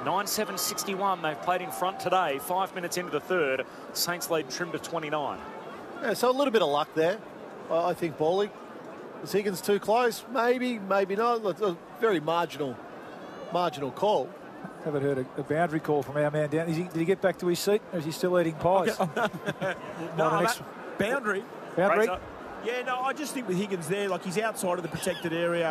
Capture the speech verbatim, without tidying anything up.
nine seven sixty-one. They've played in front today. Five minutes into the third. Saints lead trim to twenty-nine. Yeah, so a little bit of luck there, I think, Paulie. Is Higgins too close? Maybe, maybe not. It's a very marginal, marginal call. Haven't heard a, a boundary call from our man down. Is he, did he get back to his seat, or is he still eating pies? Okay. no, an that, extra- boundary. Boundary? Yeah, no, I just think with Higgins there, like he's outside of the protected area.